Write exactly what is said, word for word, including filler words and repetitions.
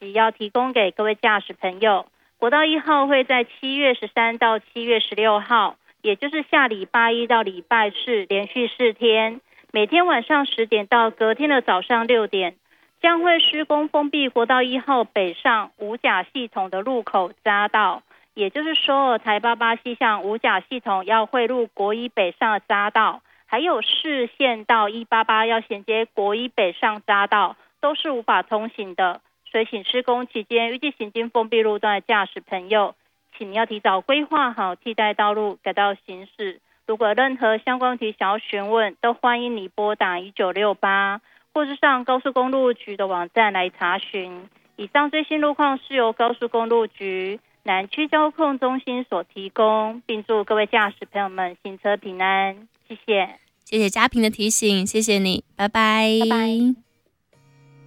息要提供给各位驾驶朋友。国道一号会在七月十三到七月十六号，也就是下礼拜一到礼拜四连续四天，每天晚上十点到隔天的早上六点，将会施工封闭国道一号北上五甲系统的路口匝道，也就是首尔台八八西向五甲系统要汇入国一北上的匝道，还有市线到一八八要衔接国一北上匝道，都是无法通行的。所以请施工期间预计行经封闭路段的驾驶朋友，请要提早规划好替代道路改道行驶。如果有任何相关问题想要询问，都欢迎你拨打一九六八，或是上高速公路局的网站来查询。以上最新路况是由高速公路局南区交控中心所提供，并祝各位驾驶朋友们行车平安。谢谢， 谢谢嘉平的提醒，谢谢你，拜拜， 拜拜。